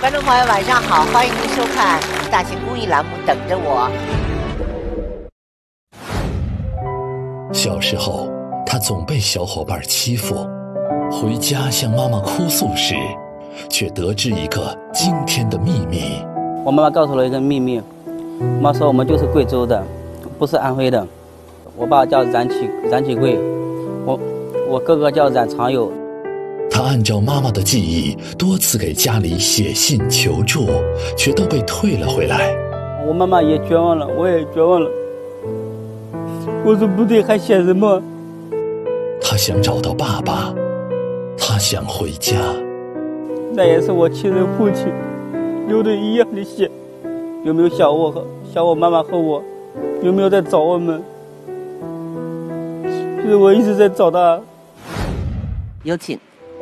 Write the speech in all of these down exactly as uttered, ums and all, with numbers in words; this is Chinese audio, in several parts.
观众朋友，晚上好，欢迎您收看大型公益栏目《等着我》。 小时候，他总被小伙伴欺负，回家向妈妈哭诉时，却得知一个惊天的秘密。 我妈妈告诉了一个秘密，妈说我们就是贵州的，不是安徽的。我爸叫冉启冉启贵，我我哥哥叫冉长友。 他按照妈妈的记忆，多次给家里写信求助，却都被退了回来。 我妈妈也绝望了，我也绝望了。我说不对，还写什么？ 他想找到爸爸，他想回家。 那也是我亲生父亲流的一样的血，有没有想我和想我妈妈和我？有没有在找我们？就是我一直在找他。 有请。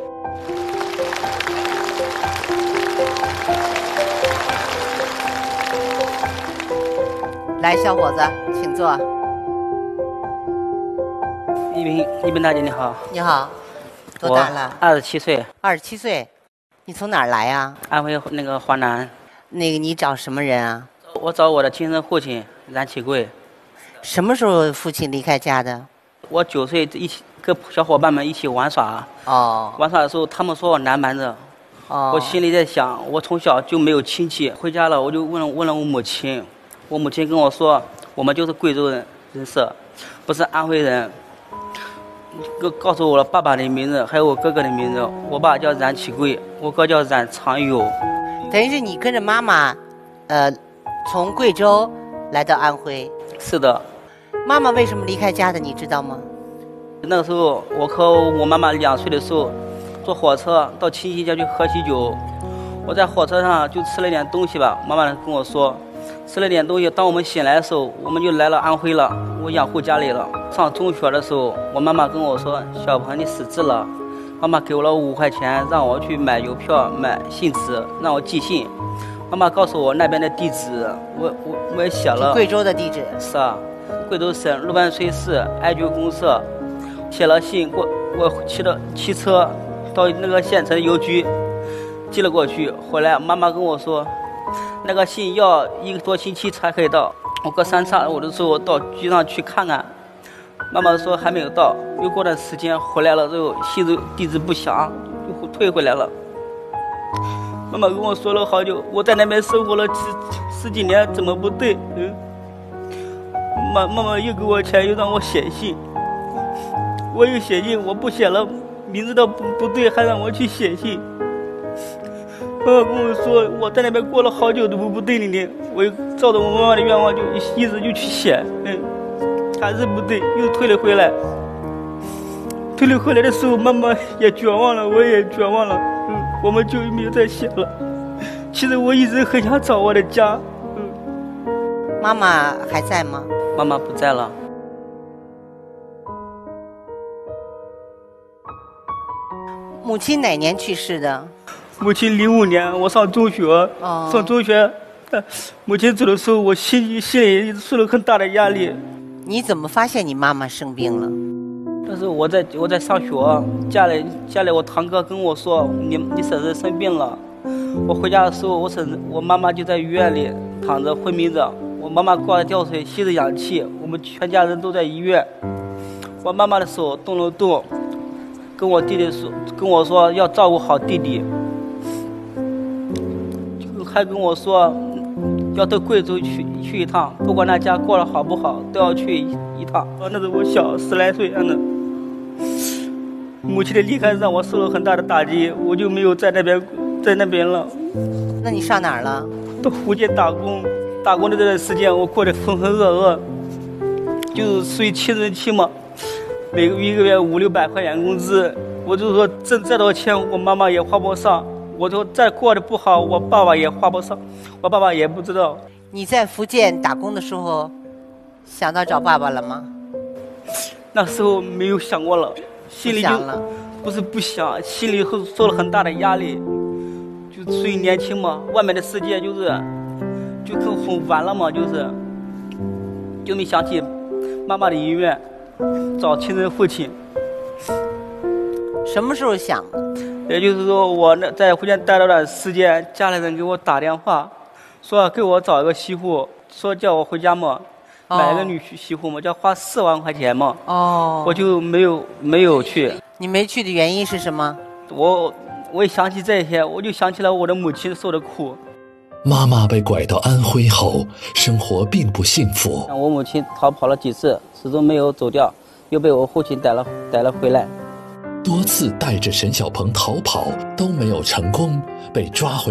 来，小伙子，请坐。 一bình一bình大姐你好。 你好，多大了？ 二十七岁。 二十七岁，你从哪儿来呀？ 安徽那个华南。 那个你找什么人啊？ 我找我的亲生父亲冉启贵。 什么时候父亲离开家的？ 我九岁一起跟小伙伴们一起玩耍。 哦。 玩耍的时候，他们说我南蛮子。哦。我心里在想，我从小就没有亲戚，回家了我就问了问了我母亲。我母亲跟我说，我们就是贵州人人设，不是安徽人。告告诉我了爸爸的名字，还有我哥哥的名字。我爸叫冉启贵，我哥叫冉长友。 等于是你跟着妈妈，呃，从贵州来到安徽。 是的。 妈妈为什么离开家的，你知道吗？ 那个时候，我和我妈妈两岁的时候，坐火车到亲戚家去喝喜酒。我在火车上就吃了点东西吧，妈妈跟我说。吃了点东西，当我们醒来的时候，我们就来了安徽了，我养护家里了。上中学的时候，我妈妈跟我说：“小鹏，你识字了。”妈妈给我了五块钱，让我去买邮票、买信纸，让我寄信。妈妈告诉我那边的地址，我我我也写了。 贵州的地址？ 是啊，贵州省六万岁市艾菊公社。写了信，我我骑着骑车到那个县城邮局寄了过去。回来，妈妈跟我说。那个信要一个多星期才可以到，我隔三差五的时候到局上去看看，妈妈说还没有到，又过段时间回来了之后，信的地址不详，就退回来了。妈妈跟我说了好久，我在那边生活了十十几年，怎么不对？嗯，妈妈妈又给我钱，又让我写信，我又写信，我不写了，名字都不不对，还让我去写信。妈妈跟我说，我在那边过了好久都不不对里面，我又照着我妈妈的愿望就一直就去写，嗯，还是不对，又退了回来。退了回来的时候，妈妈也绝望了，我也绝望了，嗯，我们就没有再写了。其实我一直很想找我的家，嗯。 妈妈还在吗？ 妈妈不在了。 母亲哪年去世的？ 母亲零五年，我上中学，哦、上中学，母亲走的时候，我心里心里受了很大的压力。 你怎么发现你妈妈生病了？ 但是我在我在上学，家里家里我堂哥跟我说，你你婶婶生病了。我回家的时候，我婶我妈妈就在医院里躺着昏迷着，我妈妈挂着吊水吸着氧气，我们全家人都在医院。我妈妈的手动了动，跟我弟弟说跟我说要照顾好弟弟。还跟我说要到贵州去去一趟，不管那家过得好不好，都要去一趟。那时候我小十来岁，嗯，母亲的离开让我受了很大的打击，我就没有在那边在那边了。 那你上哪儿了？ 到福建打工，打工的这段时间我过得浑浑噩噩，就是属于青春期嘛，每个一个月五六百块钱工资，我就说挣再多钱我妈妈也花不上。我说再过得不好，我爸爸也花不上，我爸爸也不知道。 你在福建打工的时候，想到找爸爸了吗？ 那时候没有想过了，心里就不是不想，心里受了很大的压力。就属于年轻嘛，外面的世界就是就更很晚了嘛，就是就没想起妈妈的遗愿，找亲生父亲。 什么时候想的？ 也就是说，我那在福建待了段时间，家里人给我打电话，说给我找一个媳妇，说叫我回家嘛， 哦买一个女媳妇嘛，就要花四万块钱嘛， 哦， 我就没有没有去。 你没去的原因是什么？ 我我一想起这些，我就想起了我的母亲受的苦。 妈妈被拐到安徽后，生活并不幸福。 我母亲逃跑了几次，始终没有走掉，又被我父亲带了带了回来。 多次带着沈小鹏逃跑都没有成功，被抓回